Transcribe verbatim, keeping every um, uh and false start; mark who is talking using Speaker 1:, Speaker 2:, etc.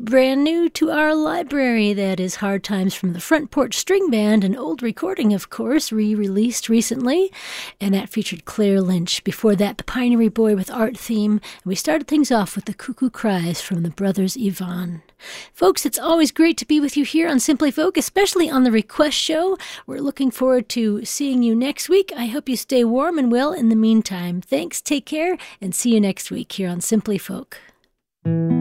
Speaker 1: Brand new to our library, that is Hard Times from the Front Porch String Band, an old recording, of course, re-released recently, and that featured Claire Lynch. Before that, The Pinery Boy with Art Theme, and we started things off with The Cuckoo Cries from the Brothers Yvonne. Folks, it's always great to be with you here on Simply Folk, especially on the Request Show. We're looking forward to seeing you next week. I hope you stay warm and well in the meantime. Thanks, take care, and see you next week here on Simply Folk.